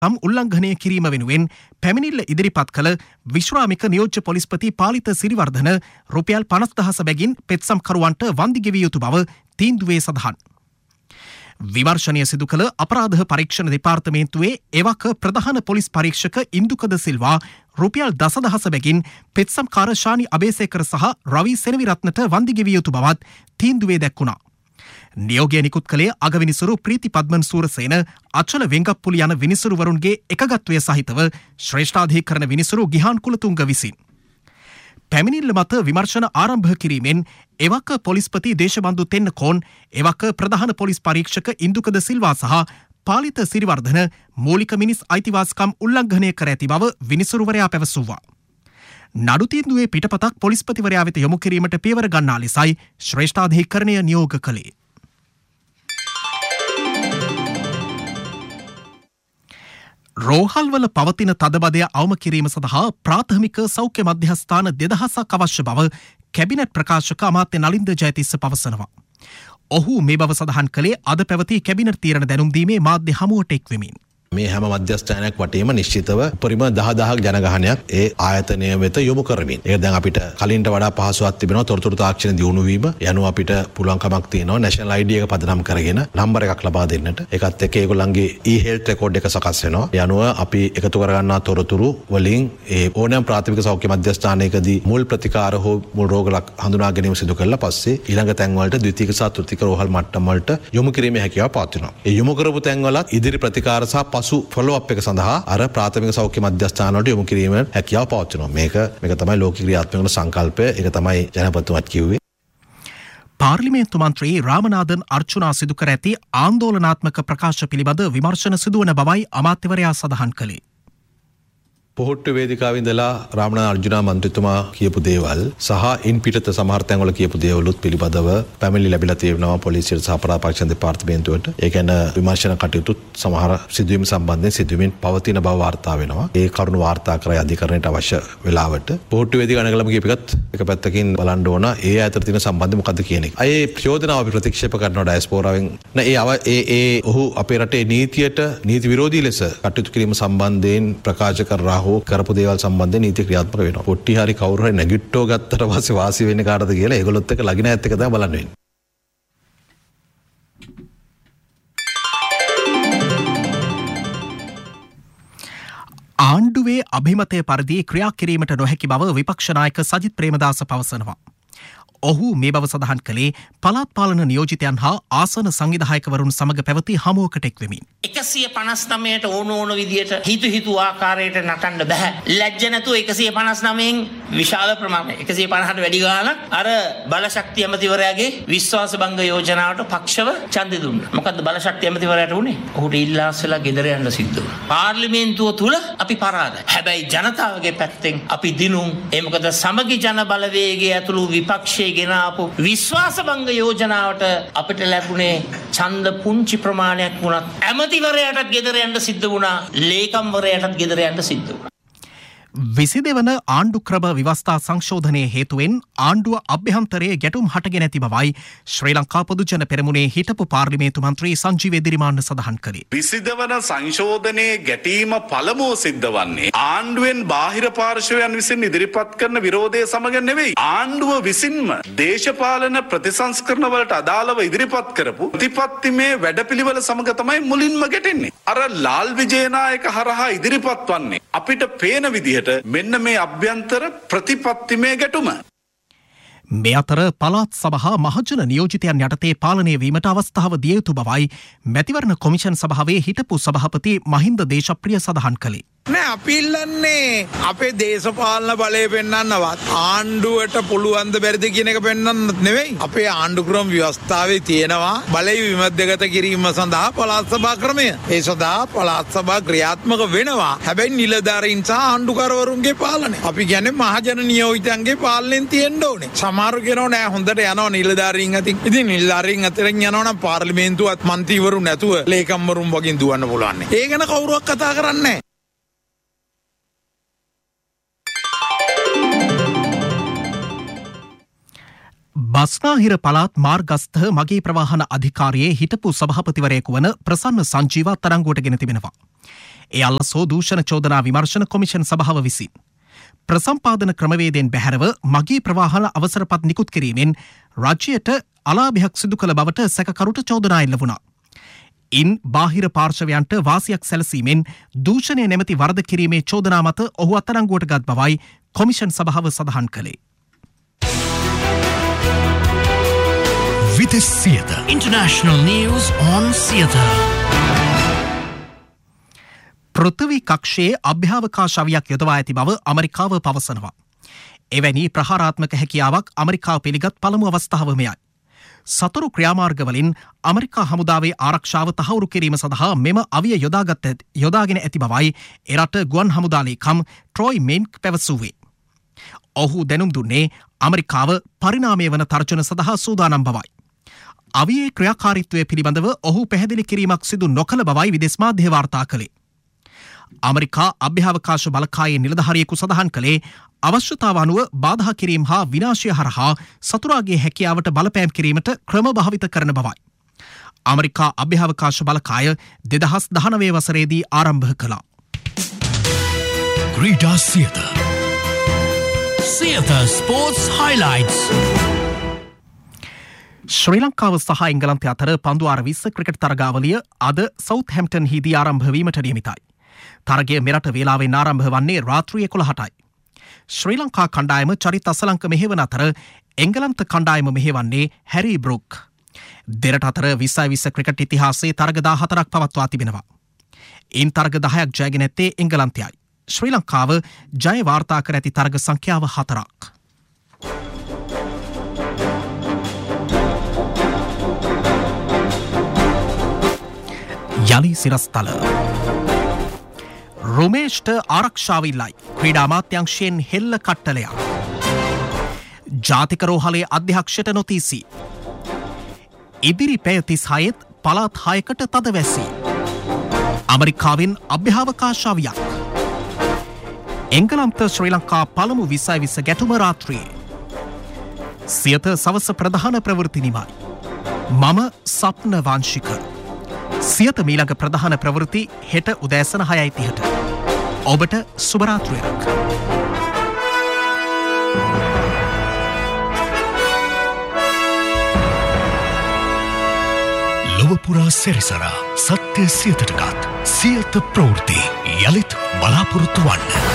උල්ලංඝනය කිරීම වෙනුවෙන් පැමිණිල්ල ඉදිරිපත් කළ විශ්‍රාමික නියෝජ්‍ය පොලිස්පති පාලිත සිරිවර්ධන රුපියල් 50,000 බැගින් පෙත්සම්කරුවන්ට වන්දි ගෙවිය යුතු බව තීන්දුවේ සඳහන්. විමර්ශනය සිදු කළ අපරාධ පරීක්ෂණ දෙපාර්තමේන්තුවේ එවක ප්‍රධාන පොලිස් පරීක්ෂක ඉන්දුකද සිල්වා රුපියල් 10,000 බැගින් පෙත්සම්කාර ශානි අබේසේකර සහ රවි සෙනවිරත්නට වන්දි ගෙවිය යුතු බවත් තීන්දුවේ දැක්වුණා. නියෝගය නිකුත් කළේ අගවිනිසුරු ප්‍රීති පද්මන් සූරසේන අචල වෙංගප්පුලි යන විනිසුරුවරුන්ගේ එකගත්වය සහිතව ශ්‍රේෂ්ඨාධිකරණ විනිසුරු ගිහාන් කුලතුංග විසින්. පැමිණිල්ල මත විමර්ශන ආරම්භ කිරීමෙන් එවක පොලිස්පති දේශබන්දු තෙන්නකෝන් එවක ප්‍රධාන පොලිස් පරීක්ෂක ඉන්දුකද සිල්වා සහ පාලිත සිරිවර්ධන මූලික මිනිස් අයිතිවාසිකම් උල්ලංඝනය කර ඇති බව විනිසුරුවරයා පැවසුවා. නඩු තීන්දුවේ පිටපතක් පොලිස්පතිවරයා වෙත යොමු කිරීමට පියවර ගන්නා ලෙසයි ශ්‍රේෂ්ඨාධිකරණය නියෝග කළේ. රෝහල්වල පවතින තදබදය අවම කිරීම සඳහා ප්‍රාථමික සෞඛ්‍ය මධ්‍යස්ථාන 2000ක් අවශ්‍ය බව කැබිනට් ප්‍රකාශක අමාත්‍ය නලින්ද ජයතිස්ස පවසනවා. ඔහු මේ බව සඳහන් කළේ අද පැවති කැබිනට් තීරණ දැනුම් දීමේ මාධ්‍ය හමුවට එක්වෙමින්. මේ හැම මධ්‍යස්ථානයක් වටේම නිශ්චිතව උපරිම 10000ක් ජනගහනයක් ඒ ආයතනය වෙත යොමු කරමින්. ඒක දැන් අපිට කලින්ට වඩා පහසුවක් තිබෙනවා තොරතුරු තාක්ෂණ දියුණු වීම. යනුව අපිට පුළුවන්කමක් තියෙනවා නැෂනල් ID එක පදනම් කරගෙන නම්බර් එකක් ලබා දෙන්නට. ඒකත් එක්ක ඒගොල්ලන්ගේ e-health record එක සකස් වෙනවා. යනුව අපි එකතු කරගන්නා තොරතුරු වලින් ඒ ඕනෑම ප්‍රාථමික සෞඛ්‍ය මධ්‍යස්ථානයකදී මුල් ප්‍රතිකාර හෝ මුල් රෝග හඳුනා ගැනීම සිදු කළා පස්සේ ඊළඟ තැන් වලට ද්විතීයික සහ තෘතීයික රෝහල් මට්ටම් වලට යොමු කිරීමේ හැකියාව පවතිනවා. ඒ යොමු කරපු තැන් වලත් ඉදිරි ප්‍රතිකාර සහ පසු ෆොලෝ අප් එක සඳහා අර ප්‍රාථමික සෞඛ්‍ය මධ්‍යස්ථාන වලට යොමු කිරීමේ හැකියාව පවතිනවා. මේක තමයි ලෝක ක්‍රියාත්මක වන සංකල්පය. ඒක තමයි ජනපතිතුමාත් කිව්වේ. පාර්ලිමේන්තු මන්ත්‍රී රාමනාදන් අර්චුනා සිදු කර ඇති ආන්දෝලනාත්මක ප්‍රකාශ පිළිබඳ විමර්ශන සිදුවන බවයි අමාත්‍යවරයා සඳහන් කළේ. පොහොට්ටු වේදිකාවේ ඉඳලා රාමනාදන් අර්ජුනා මන්ත්‍රීතුමා කියපු දේවල් සහ ඉන් පිටත සමහර තැන්වල කියපු දේවලුත් පිළිබඳව පැමිණිලි ලැබිලා තියෙනවා පොලිසියට සහ අපරාධ පරීක්ෂණ දෙපාර්තමේන්තුවට. ඒ කියන්නේ විමර්ශන කටයුතු සමහර සිදුවීම් සම්බන්ධයෙන් සිදුවීම් පවතින බව වාර්තා වෙනවා. ඒ කරුණු වාර්තා කරයි අධිකරණයට අවශ්‍ය වෙලාවට. පොහොට්ටු වේදිකාව නගලම කියප එකත් එක පැත්තකින් බලන්න ඕන ඒ අතර තියෙන සම්බන්ධය මොකද්ද කියන එක. ඒ ප්‍රයෝජන අපි ප්‍රතික්ෂේප කරනවා ඩයස්පෝරාවෙන්. ඒ ඔහු අපේ රටේ නීති විරෝධී ලෙස කටයුතු කිරීම සම්බන්ධයෙන් ප්‍රකාශ කරා කරපු දේවල් සම්බන්ධයෙන් නීති ක්‍රියාත්මක වෙනවා. පොට්ටි හරි කවුරු හරි නැගිට්ටෝ ගත්තට පස්සේ වාසි වෙන්නේ කාටද කියලා ඒගොල්ලොත් එක්ක ලගින ඇත්ත එක තමයි බලන්න වෙන්නේ. ආණ්ඩුවේ අභිමතය පරිදි ක්‍රියා කිරීමට නොහැකි බව විපක්ෂ නායක සජිත් ප්‍රේමදාස පවසනවා. ඔහු මේ බව සඳහන් කළේ පළාත් පාලන නියෝජිතයන් හා ආසන සංවිධායකවරුන් සමග පැවති හමුවකට එක්වෙමින්. 159ට ඕන විදියට හිතු ආකාරයට නටන්න බෑ. ලැජ්ජ නැතුව 159න් විශාල ප්‍රමාණයක් 150ට වැඩි ගාණක් අර බලශක්ති ඇමතිවරයාගේ විශ්වාස භංග යෝජනාවට පක්ෂව ඡන්දෙ දුන්නා. මොකද්ද බලශක්ති ඇමතිවරයාට උනේ? ඔහුට ඉල්ලාස් වෙලා ගෙදර යන්න සිද්ධ වුණා. පාර්ලිමේන්තුව තුල අපි පරාදයි. හැබැයි ජනතාවගේ පැත්තෙන් අපි දිනුම්. ඒ මොකද සමගි ජන බලවේගයේ ඇතුළු විපක්ෂයේ ගෙන ආපු විශ්වාස භංග යෝජනාවට අපිට ලැබුණේ ඡන්ද පුංචි ප්‍රමාණයක් වුණත් ඇමතිවරයාටත් ගෙදර යන්න සිද්ධ වුණා. ලේකම්වරයාටත් ගෙදර යන්න සිද්ධ වුණා. 22 වන ආණ්ඩු ක්‍රම ව්‍යවස්ථා සංශෝධනයේ හේතුවෙන් ආණ්ඩුව අභ්‍යන්තරයේ ගැටුම් හටගෙන ඇති බවයි ශ්‍රී ලංකා පොදු ජන පෙරමුණේ හිටපු පාර්ලිමේන්තු මන්ත්‍රී සංජීව එදිරිමාන්න සඳහන් කළේ. 22 වන සංශෝධනයේ ගැටීම පළමුව සිද්ධ වන්නේ ආණ්ඩුවෙන් බාහිර පාර්ශවයන් විසින් ඉදිරිපත් කරන විරෝධය සමග නෙවෙයි. ආණ්ඩුව විසින්ම දේශපාලන ප්‍රතිසංස්කරණ වලට අදාළව ඉදිරිපත් කරපු ප්‍රතිපත්තිමේ වැඩපිළිවෙල සමග තමයි මුලින්ම ගැටෙන්නේ. අර ලාල් විජේනායක හරහා ඉදිරිපත් වන්නේ අපිට පේන විදිහට මෙන්න මේ අභ්‍යන්තර ප්‍රතිපත්තිමේ ගැටුම. මේ අතර පළාත් සභා මහජන නියෝජිතයන් යටතේ පාලනය වීමට අවස්ථාව දිය යුතු බවයි මැතිවරණ කොමිෂන් සභාවේ හිටපු සභාපති මහින්ද දේශප්‍රිය සඳහන් කළේ. නෑ අපි ඉල්ලන්නේ අපේ දේශපාලන බලය පෙන්වන්නවත් ආණ්ඩුවට පුළුවන් ද බැරිද කියන එක පෙන්වන්නත් නෙවෙයි. අපේ ආණ්ඩු ක්‍රම ව්‍යවස්ථාවේ තියෙනවා බලය විමධ්‍යගත කිරීම සඳහා පළාත් සභා ක්‍රමය. ඒ සඳහා පළාත් සභා ක්‍රියාත්මක වෙනවා. හැබැයි නිලධාරීන් සහ ආණ්ඩුකරවරුන්ගේ පාලනය. අපි කියන්නේ මහජන නියෝජිතයන්ගේ පාලනයෙන් තියෙන්න ඕනේ. සමහරු කියනවා නෑ හොඳට යනවා නිලධාරීන් අතින්. ඉතින් නිලධාරීන් අතරින් යනවා නම් පාර්ලිමේන්තුවත් මන්ත්‍රීවරු නැතුව ලේකම්වරුන් වගේ දුවන්න පුළුවන්. ඒ ගැන කවුරුවක් කතා කරන්නේ නෑ. බස්නාහිර පළාත් මාර්ගස්ථ මගේ ප්‍රවාහන අධිකාරියේ හිටපු සභාපතිවරයෙකු වන ප්‍රසන්න සංජීව තරංගුවට ගෙන තිබෙනවා. ඒ අල්ලසෝ දූෂණ චෝදනා විමර්ශන කොමිෂන් සභාව විසින් ප්‍රසම්පාදන ක්‍රමවේදයෙන් බැහැරව මගී ප්‍රවාහන අවසරපත් නිකුත් කිරීමෙන් රජයට අලාභයක් සිදු කළ බවට සැකකරුට චෝදනා එල්ල වුණා. ඉන් බාහිර පාර්ශවයන්ට වාසියක් සැලසීමෙන් දූෂණය නැමැති වරද කිරීමේ චෝදනා මත ඔහු අත්අඩංගුවට ගත් බවයි කොමිෂන් සභාව සඳහන් කළේ. Vides Siyata International News on Siyata. පෘථිවි කක්ෂයේ අභ්‍යාවකාශ අවියක් යොදවා ඇති බව ඇමරිකාව පවසනවා. එවැනි ප්‍රහාරාත්මක හැකියාවක් ඇමරිකාව පිළිගත් පළමු අවස්ථාව මෙයයි. සතුරු ක්‍රියාමාර්ගවලින් ඇමරිකා හමුදාවේ ආරක්ෂාව තහවුරු කිරීම සඳහා මෙම අවිය යොදාගෙන ඇති බවයි එරට ගුවන් හමුදා ලේකම් ට්‍රොයි මෙන්ක් පැවසුවේ. ඔහු දැනුම් දුන්නේ ඇමරිකාව පරිණාමය වන තර්ජන සඳහා සූදානම් බවයි. අවියේ ක්‍රියාකාරීත්වය පිළිබඳව ඔහු පැහැදිලි කිරීමක් සිදු නොකළ බවයි විදේශ මාධ්‍ය වාර්තා කළේ. ඇමරිකා අභ්‍යාවකාශ බලකායේ නිලධාරියෙකු සඳහන් කළේ අවශ්‍යතාව අනුව බාධා කිරීම හා විනාශය හරහා සතුරාගේ හැකියාවට බලපෑම් කිරීමට ක්‍රම භාවිත කරන බවයි. ඇමරිකා අභ්‍යාවකාශ බලකාය 2019 වසරේදී ආරම්භ කළා. Krida Siyata Siyata Sports Highlights. ශ්‍රී ලංකාව සහ එංගලන්තය අතර පන්දු 20 ක්‍රිකට් තරගාවලිය අද සවුත්හැම්ප්ටන් හිදී ආරම්භ වීමට නියමිතයි. තරගය මෙරට වේලාවෙන් ආරම්භ වන්නේ රාත්‍රී 11ටයි. ශ්‍රී ලංකා කණ්ඩායම චරිත අසලංක මෙහෙවන අතර එංගලන්ත කණ්ඩායම මෙහෙවන්නේ හැරි බ්‍රොක්. දෙරට අතර 20 ක්‍රිකට් ඉතිහාසයේ තරග 14ක් පවත්වා තිබෙනවා. ඉන් තරග 10ක් ජයගෙන ඇත්තේ එංගලන්තයයි. ශ්‍රී ලංකාව ජය වාර්තා කර ඇති තරග සංඛ්‍යාව 4ක්. යලි සිරස්තල රුමේෂ්ට ආරක්ෂාව ඉල්ලයි. ක්‍රීඩා අමාත්‍යංශයෙන් හෙල්ල කට්ටලයක්. ජාතික රෝහලේ අධ්‍යක්ෂට නොතීසි. ඉදිරි පැය 36ත් පළාත් 6කට තද වැසි. ඇමරිකාවෙන් අභ්‍යාවකාශ අවියක්. එංගලන්ත ශ්‍රී ලංකා පළමු 20 ගැටුම රාත්‍රියේ. සියත සවස ප්‍රධාන ප්‍රවෘත්ති නිමයි. මම සප්න වංශික. සියත මීළඟ ප්‍රධාන ප්‍රවෘත්ති හෙට උදෑසන 6:30ට. ඔබට සුබ රාත්‍රියක්. ලොවපුරා සැරිසරා සත්‍ය සියතටගත් සියත ප්‍රවෘත්ති යළිත් බලාපොරොත්තු වන්න.